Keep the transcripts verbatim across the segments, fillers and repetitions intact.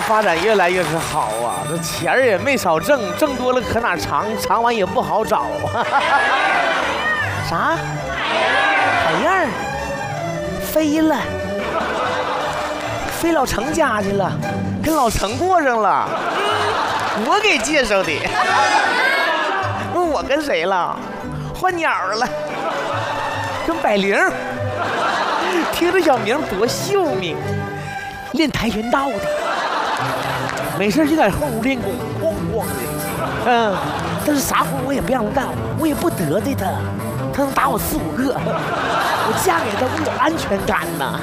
发展越来越是好啊，这钱儿也没少挣，挣多了可哪藏，藏完也不好找。啥？海燕儿飞了，飞老程家去了，跟老程过上了。我给介绍的。问我跟谁了？换鸟了，跟百灵。听这小名多秀命，练跆拳道的，没事就在后屋练功，咣咣的。嗯，但是啥活我也不让他干，我也不得罪他，他能打我四五个，我嫁给他我有安全感呐。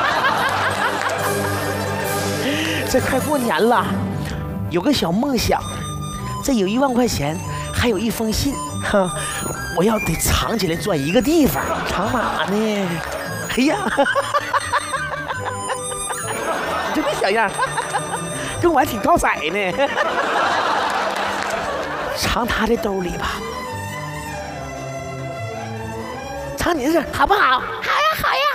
这快过年了，有个小梦想，这有一万块钱，还有一封信，哼，我要得藏起来转一个地方，藏哪呢？哎呀，你这个小样，跟我还挺高色呢。藏他的兜里吧，藏你这好不好？好呀，好呀。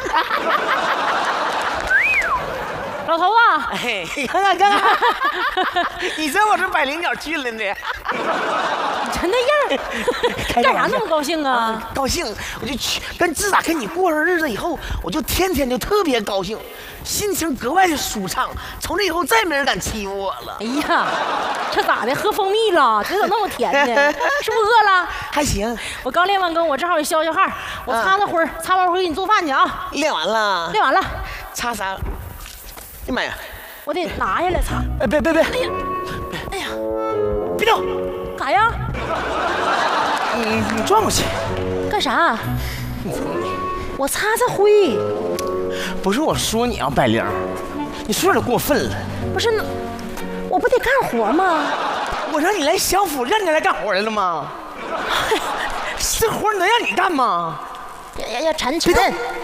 老头子， 哎，看看看看，你知道我这百灵鸟去了呢？ 你这那样，干啥那么高兴啊？ 高兴，我就去跟自打跟你过上日子以后，我就天天就特别高兴，心情格外的舒畅。从这以后再没人敢欺负我了。 哎呀，这咋的？喝蜂蜜了？这咋那么甜呢？是不是饿了？ 还行， 我刚练完功，我正好也消消汗，我擦擦灰，擦完灰给你做饭去啊。 练完了， 练完了， 擦啥？哎呀妈呀！ 我得拿下来擦。 哎，别别别！ 哎呀，哎呀， 别动！ 干啥呀？ 你你转过去。 干啥？我擦擦灰。 不是我说你啊，百灵，你说有点过分了。 不是，我不得干活吗？ 我让你来小府，让你来干活来了吗？这活能让你干吗？ 呀呀呀，沉沉。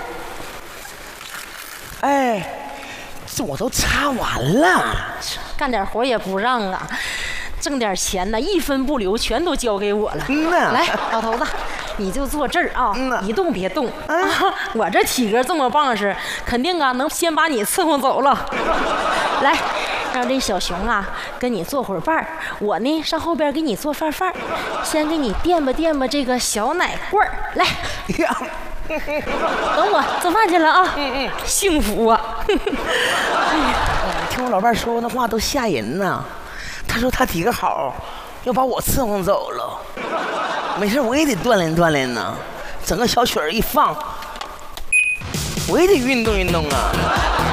哎。这我都擦完了， 干点活也不让啊，挣点钱呢，一分不留，全都交给我了。 嗯呐， 来，老头子，你就坐这儿啊， 嗯一动别动、嗯、啊！我这体格这么棒实，肯定啊能先把你伺候走了。来，让这小熊啊跟你做会儿伴儿，我呢上后边给你做饭饭，先给你垫吧垫吧这个小奶罐儿。来。等我做饭去了啊！嗯嗯，幸福啊！哎呀， 听我老伴说那话都吓人呐。他说他体格好，要把我伺候走了。没事，我也得锻炼锻炼呢。整个小曲儿一放，我也得运动运动啊。